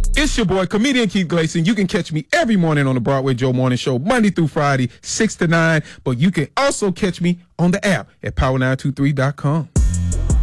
It's your boy, comedian Keith Gleason. You can catch me every morning on the Broadway Joe Morning Show, Monday through Friday, 6 to 9. But you can also catch me on the app at power923.com.